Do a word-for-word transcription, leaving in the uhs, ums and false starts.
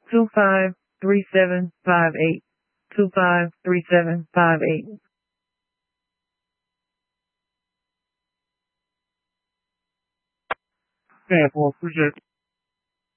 two five three seven five eight. Two five three seven five eight. ten four, appreciate it.